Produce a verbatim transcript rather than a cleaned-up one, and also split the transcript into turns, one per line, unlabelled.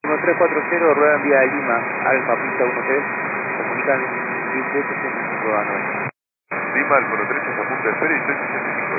uno tres cuatro cero, rueda en vía de Lima, Alfa, pista uno tres, comunican dieciocho sesenta y cinco a nueve.
Lima, Alfa uno tres, está a punto de espera y seis sesenta y cinco.